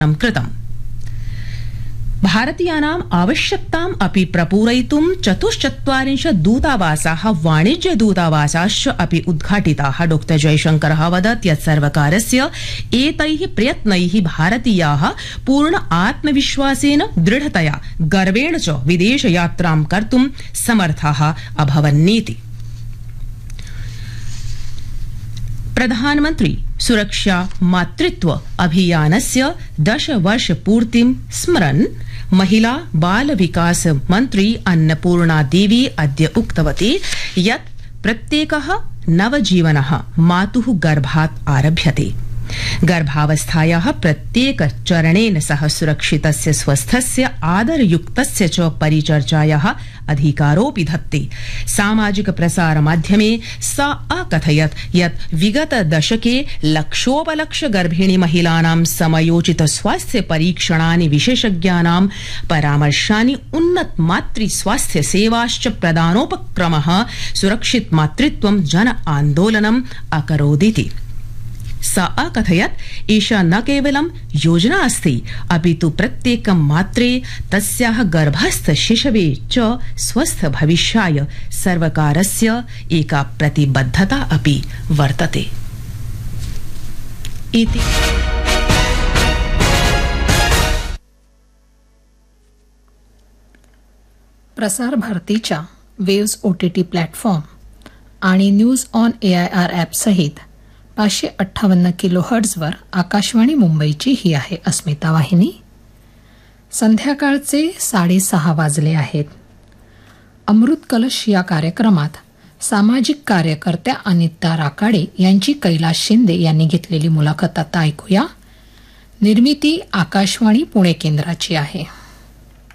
कृतम्। भारतीयानाम् आवश्यकताम् अपि प्रपूरयितुं 44 दूतावासाः वाणिज्यदूतावासाश्च अपि उद्घाटिताः। डॉ जयशंकरः वदत् यत् सर्वकारस्य एतैः प्रयत्नैः भारतीयाः पूर्ण आत्मविश्वासेन, दृढतया, गर्वेण च विदेशयात्रां कर्तुं समर्थाः अभवन्नीति। प्रधानमन्त्री सुरक्षा मातृत्व अभियानस्य 10 वर्ष पूर्तिं स्मरन् महिला बाल विकास मन्त्री अन्नपूर्णा देवी अद्य उक्तवती यत् प्रत्येकः नवजीवनः मातुः गर्भात् आरभ्यते। गर्भावस्थायाः प्रत्येक चरणेन सह सुरक्षितस्य, स्वस्थस्य, आदरयुक्तस्य च परिचर्चायाः अधिकारोऽपि धत्ते। सामाजिक प्रसार माध्यमे सा अकथयत् यत् विगत दशके लक्षोपलक्ष गर्भिणी महिलानां समयोचित स्वास्थ्य परीक्षणानि, विशेषज्ञानां परामर्शानि, उन्नत मातृ स्वास्थ्य सेवाश्च प्रदानोपक्रमः सुरक्षित मातृत्वं जन आन्दोलनम् अकरोदिति। सा अकथयत् एषा न केवलं योजना अस्ति, अपि तु प्रत्येकं मात्रे, तस्याः गर्भस्थ शिशवे च स्वस्थ भविष्याय सर्वकारस्य एका प्रतिबद्धता अपि वर्तते। इति प्रसार भारतीच्या वेव्स OTT प्लॅटफॉर्म आणि न्यूज ऑन AIR ॲप सहित 558 किलोहर्ट्झवर आकाशवाणी मुंबईची ही आहे अस्मिता वाहिनी। संध्याकाळचे 6:30 वाजले आहेत। अमृत कलश या कार्यक्रमात सामाजिक कार्यकर्त्या अनिता राकाडे यांची कैलास शिंदे यांनी घेतलेली मुलाखत आता ऐकूया। निर्मिती आकाशवाणी पुणे केंद्राची आहे।